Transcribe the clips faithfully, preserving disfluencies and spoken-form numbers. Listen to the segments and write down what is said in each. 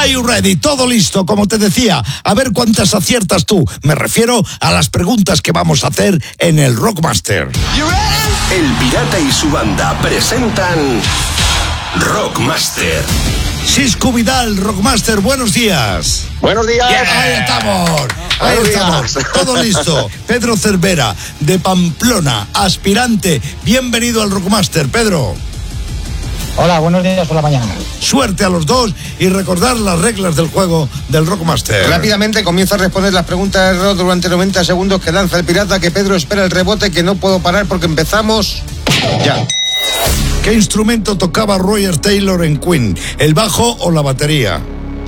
Are you ready? Todo listo, como te decía. A ver cuántas aciertas tú. Me refiero a las preguntas que vamos a hacer en el Rockmaster. El Pirata y su banda presentan Rockmaster. Siscu Vidal, Rockmaster, buenos días. Buenos días. Yeah, ahí estamos. Ahí Buenos estamos. días. Todo listo. Pedro Cervera, de Pamplona, aspirante. Bienvenido al Rockmaster, Pedro. Hola, buenos días por la mañana. Suerte a los dos y recordar las reglas del juego del Rockmaster. Rápidamente comienza a responder las preguntas de error durante noventa segundos que lanza el pirata, que Pedro espera el rebote, que no puedo parar porque empezamos ya. ¿Qué instrumento tocaba Roger Taylor en Queen? ¿El bajo o la batería?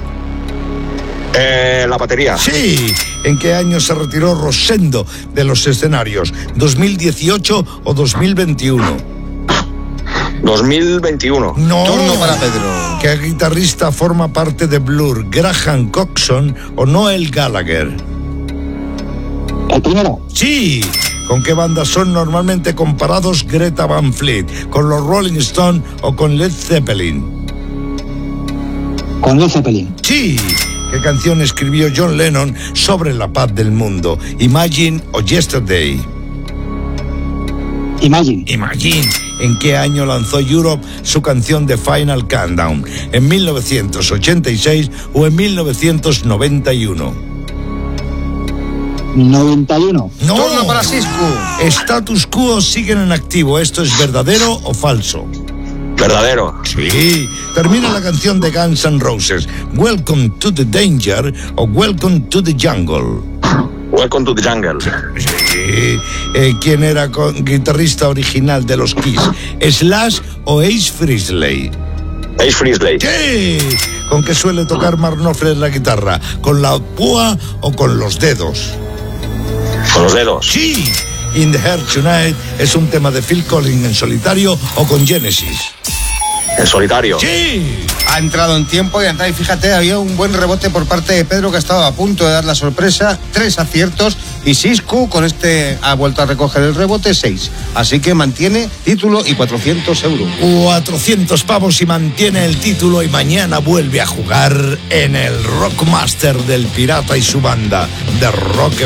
Eh, la batería. Sí. ¿En qué año se retiró Rosendo de los escenarios? ¿dos mil dieciocho o dos mil veintiuno? dos mil veintiuno. No. Turno para Pedro. ¿Qué guitarrista forma parte de Blur? ¿Graham Coxon o Noel Gallagher? El primero. Sí. ¿Con qué banda son normalmente comparados Greta Van Fleet? ¿Con los Rolling Stones o con Led Zeppelin? Con Led Zeppelin. Sí. ¿Qué canción escribió John Lennon sobre la paz del mundo? ¿Imagine o Yesterday? Imagine. Imagine. ¿En qué año lanzó Europe su canción The Final Countdown? ¿En mil novecientos ochenta y seis o en mil novecientos noventa y uno? noventa y uno. No. Turno para Siscu. Status quo siguen en activo. ¿Esto es verdadero o falso? Verdadero. Sí. Termina la canción de Guns N' Roses. ¿Welcome to the Danger o Welcome to the Jungle? Welcome to the Jungle. Sí. Eh, ¿Quién era con, guitarrista original de los Kiss? ¿Slash o Ace Frehley? Ace Frehley. Sí. ¿Con qué suele tocar Mark Knopfler la guitarra? ¿Con la púa o con los dedos? Con los dedos. Sí. In the Heart Tonight es un tema de Phil Collins en solitario o con Genesis. En solitario. Sí. Ha entrado en tiempo y entra, y fíjate, había un buen rebote por parte de Pedro, que ha estado a punto de dar la sorpresa. Tres aciertos, y Siscu con este ha vuelto a recoger el rebote, seis. Así que mantiene título y cuatrocientos euros. cuatrocientos pavos y mantiene el título, y mañana vuelve a jugar en el Rockmaster del Pirata y su banda de Rock